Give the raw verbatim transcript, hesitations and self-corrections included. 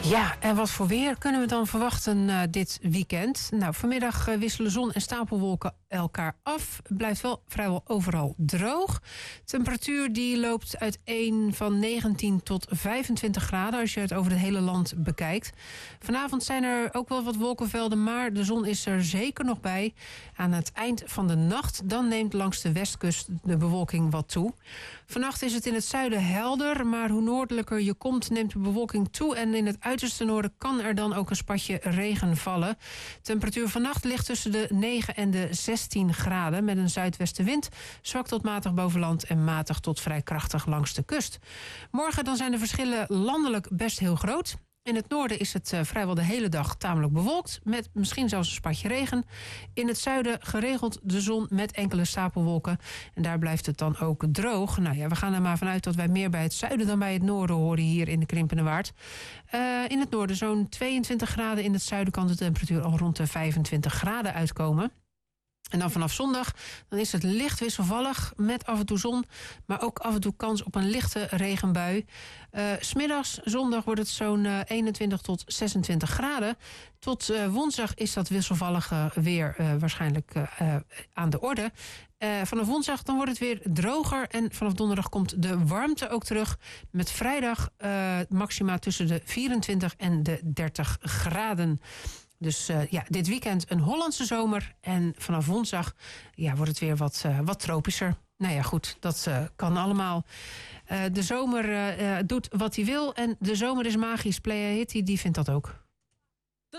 Ja, en wat voor weer kunnen we dan verwachten uh, dit weekend? Nou, vanmiddag uh, wisselen zon en stapelwolken elkaar af. Het blijft wel vrijwel overal droog. Temperatuur die loopt uiteen van negentien tot vijfentwintig graden... als je het over het hele land bekijkt. Vanavond zijn er ook wel wat wolkenvelden, maar de zon is er zeker nog bij. Aan het eind van de nacht dan neemt langs de westkust de bewolking wat toe. Vannacht is het in het zuiden helder, maar hoe noordelijker je komt neemt de bewolking toe... en in het uiterste noorden kan er dan ook een spatje regen vallen. Temperatuur vannacht ligt tussen de negen en de zestien graden... met een zuidwestenwind, zwak tot matig boven land... en matig tot vrij krachtig langs de kust. Morgen dan zijn de verschillen landelijk best heel groot. In het noorden is het uh, vrijwel de hele dag tamelijk bewolkt... met misschien zelfs een spatje regen. In het zuiden geregeld de zon met enkele stapelwolken. En daar blijft het dan ook droog. Nou ja, we gaan er maar vanuit dat wij meer bij het zuiden dan bij het noorden horen... hier in de Krimpende Waard. Uh, in het noorden zo'n tweeëntwintig graden. In het zuiden kan de temperatuur al rond de vijfentwintig graden uitkomen. En dan vanaf zondag dan is het licht wisselvallig met af en toe zon... maar ook af en toe kans op een lichte regenbui. Uh, 's middags zondag wordt het zo'n uh, eenentwintig tot zesentwintig graden. Tot uh, woensdag is dat wisselvallige weer uh, waarschijnlijk uh, uh, aan de orde. Uh, vanaf woensdag dan wordt het weer droger... en vanaf donderdag komt de warmte ook terug... met vrijdag uh, maxima tussen de vierentwintig en de dertig graden... Dus uh, ja, dit weekend een Hollandse zomer. En vanaf woensdag ja, wordt het weer wat, uh, wat tropischer. Nou ja, goed, dat uh, kan allemaal. Uh, de zomer uh, uh, doet wat hij wil. En de zomer is magisch. Playa Hitty, die vindt dat ook.